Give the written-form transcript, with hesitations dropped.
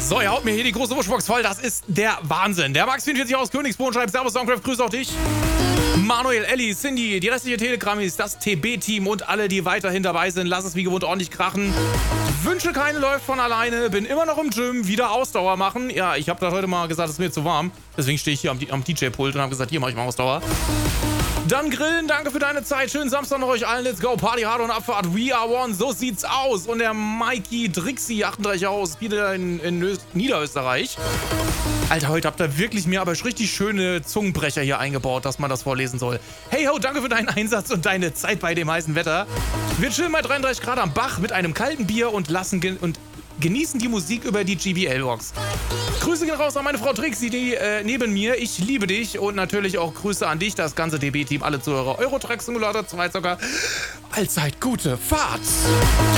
So, ihr haut mir hier die große Wurschbox voll. Das ist der Wahnsinn. Der Max44 aus Königsboden schreibt Servus, Soundcraft, grüß auch dich. Manuel, Ellie, Cindy, die restliche Telegramis, das TB-Team und alle, die weiterhin dabei sind. Lass es wie gewohnt ordentlich krachen. Wünsche keine läuft von alleine. Bin immer noch im Gym. Wieder Ausdauer machen. Ja, ich habe da heute mal gesagt, es ist mir zu warm. Deswegen stehe ich hier am DJ-Pult und habe gesagt, hier mache ich mal Ausdauer. Dann Grillen, danke für deine Zeit. Schönen Samstag noch euch allen. Let's go. Party hard und Abfahrt. We are one. So sieht's aus. Und der Mikey Drixi, 38 aus, wieder in Niederösterreich. Alter, heute habt ihr wirklich mir aber richtig schöne Zungenbrecher hier eingebaut, dass man das vorlesen soll. Hey ho, danke für deinen Einsatz und deine Zeit bei dem heißen Wetter. Wir chillen bei 33 Grad am Bach mit einem kalten Bier und genießen die Musik über die GBL-Box. Grüße gehen raus an meine Frau Trixi, die neben mir. Ich liebe dich und natürlich auch Grüße an dich, das ganze DB-Team, alle Zuhörer. Euro Truck Simulator 2 Zocker. Allzeit gute Fahrt.